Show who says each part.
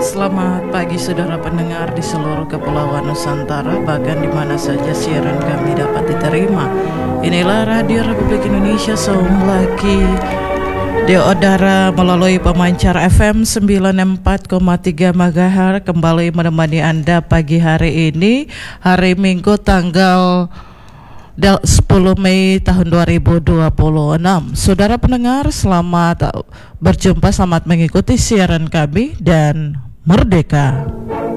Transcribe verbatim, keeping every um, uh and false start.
Speaker 1: Selamat pagi saudara pendengar di seluruh kepulauan Nusantara, bahkan di mana saja siaran kami dapat diterima. Inilah Radio Republik Indonesia Saung Laki di udara melalui pemancar F M sembilan puluh empat koma tiga MHz kembali menemani Anda pagi hari ini, hari Minggu tanggal sepuluh Mei tahun dua ribu dua puluh enam. Saudara pendengar, selamat berjumpa, selamat mengikuti siaran kami dan merdeka.